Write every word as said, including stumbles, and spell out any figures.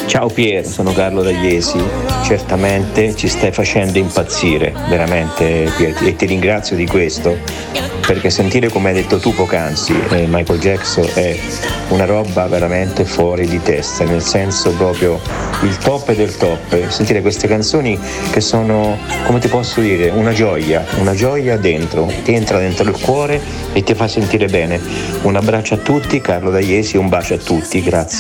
Ciao Pier, sono Carlo da Iesi, certamente ci stai facendo impazzire, veramente Pier, e ti ringrazio di questo, perché sentire come hai detto tu poc'anzi, eh, Michael Jackson è una roba veramente fuori di testa, nel senso proprio il top del top, sentire queste canzoni che sono, come ti posso dire, una gioia, una gioia dentro, ti entra dentro il cuore e ti fa sentire bene. Un abbraccio a tutti, Carlo da Iesi, un bacio a tutti, grazie.